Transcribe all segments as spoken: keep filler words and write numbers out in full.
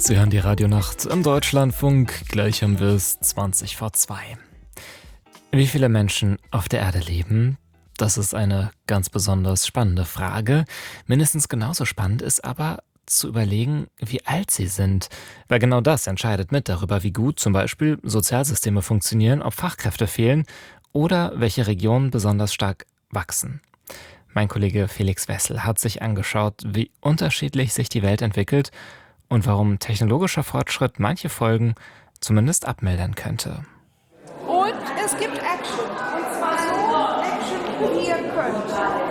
Sie hören die Radionacht im Deutschlandfunk. Gleich haben wir es zwanzig vor zwei. Wie viele Menschen auf der Erde leben? Das ist eine ganz besonders spannende Frage. Mindestens genauso spannend ist aber zu überlegen, wie alt sie sind. Weil genau das entscheidet mit darüber, wie gut zum Beispiel Sozialsysteme funktionieren, ob Fachkräfte fehlen oder welche Regionen besonders stark wachsen. Mein Kollege Felix Wessel hat sich angeschaut, wie unterschiedlich sich die Welt entwickelt und warum technologischer Fortschritt manche Folgen zumindest abmildern könnte. Und es gibt Action. Und zwar so Action, wie ihr könnt.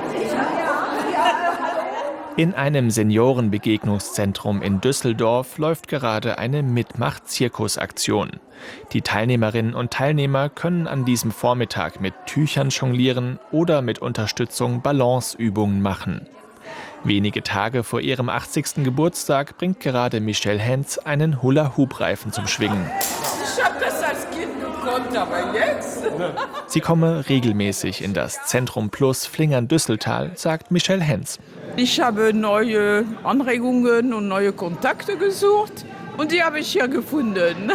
In einem Seniorenbegegnungszentrum in Düsseldorf läuft gerade eine Mitmach-Zirkusaktion. Die Teilnehmerinnen und Teilnehmer können an diesem Vormittag mit Tüchern jonglieren oder mit Unterstützung Balanceübungen machen. Wenige Tage vor ihrem achtzigsten Geburtstag bringt gerade Michelle Henz einen Hula-Hoop-Reifen zum Schwingen. Ich habe das als Kind gekonnt, aber jetzt? Sie komme regelmäßig in das Zentrum Plus Flingern-Düsseltal, sagt Michelle Henz. Ich habe neue Anregungen und neue Kontakte gesucht und die habe ich hier gefunden.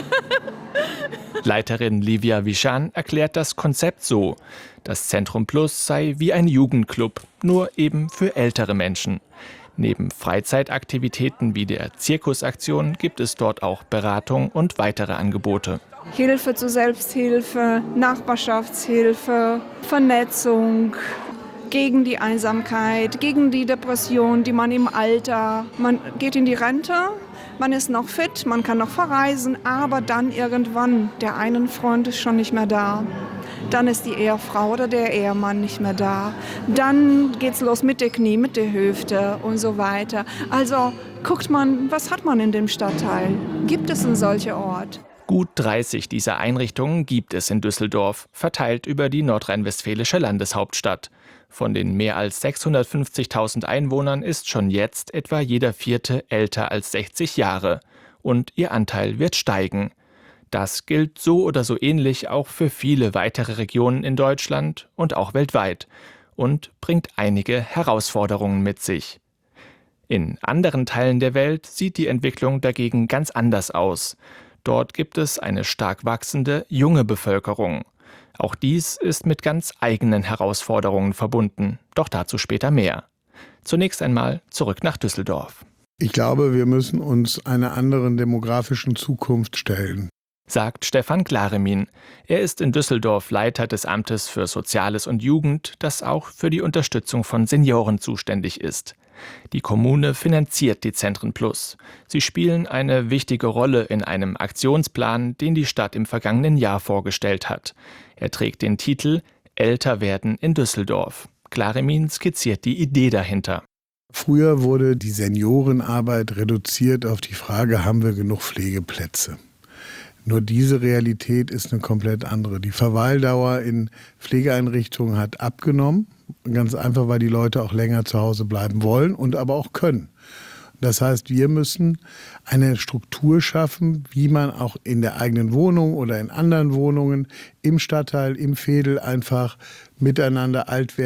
Leiterin Livia Vischan erklärt das Konzept so: Das Zentrum Plus sei wie ein Jugendclub, nur eben für ältere Menschen. Neben Freizeitaktivitäten wie der Zirkusaktion gibt es dort auch Beratung und weitere Angebote. Hilfe zur Selbsthilfe, Nachbarschaftshilfe, Vernetzung, gegen die Einsamkeit, gegen die Depression, die man im Alter, man geht in die Rente, man ist noch fit, man kann noch verreisen, aber dann irgendwann, der eine Freund ist schon nicht mehr da. Dann ist die Ehefrau oder der Ehemann nicht mehr da. Dann geht's los mit der Knie, mit der Hüfte und so weiter. Also guckt man, was hat man in dem Stadtteil? Gibt es einen solchen Ort? Gut dreißig dieser Einrichtungen gibt es in Düsseldorf, verteilt über die nordrhein-westfälische Landeshauptstadt. Von den mehr als sechshundertfünfzigtausend Einwohnern ist schon jetzt etwa jeder Vierte älter als sechzig Jahre. Und ihr Anteil wird steigen. Das gilt so oder so ähnlich auch für viele weitere Regionen in Deutschland und auch weltweit und bringt einige Herausforderungen mit sich. In anderen Teilen der Welt sieht die Entwicklung dagegen ganz anders aus. Dort gibt es eine stark wachsende junge Bevölkerung. Auch dies ist mit ganz eigenen Herausforderungen verbunden, doch dazu später mehr. Zunächst einmal zurück nach Düsseldorf. Ich glaube, wir müssen uns einer anderen demografischen Zukunft stellen, sagt Stefan Glaremin. Er ist in Düsseldorf Leiter des Amtes für Soziales und Jugend, das auch für die Unterstützung von Senioren zuständig ist. Die Kommune finanziert die Zentren Plus. Sie spielen eine wichtige Rolle in einem Aktionsplan, den die Stadt im vergangenen Jahr vorgestellt hat. Er trägt den Titel »Älter werden in Düsseldorf«. Glaremin skizziert die Idee dahinter. Früher wurde die Seniorenarbeit reduziert auf die Frage, haben wir genug Pflegeplätze? Nur diese Realität ist eine komplett andere. Die Verweildauer in Pflegeeinrichtungen hat abgenommen. Ganz einfach, weil die Leute auch länger zu Hause bleiben wollen und aber auch können. Das heißt, wir müssen eine Struktur schaffen, wie man auch in der eigenen Wohnung oder in anderen Wohnungen im Stadtteil, im Veedel einfach miteinander alt werden.